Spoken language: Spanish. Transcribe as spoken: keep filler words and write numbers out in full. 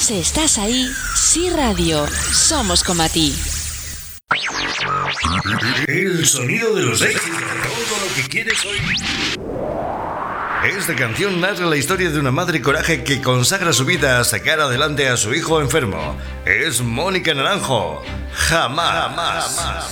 Si estás ahí, Sí Radio, somos como a ti. El sonido de los éxitos, todo lo que quieres oír. Esta canción narra la historia de una madre coraje que consagra su vida a sacar adelante a su hijo enfermo. Es Mónica Naranjo. Jamás. Jamás.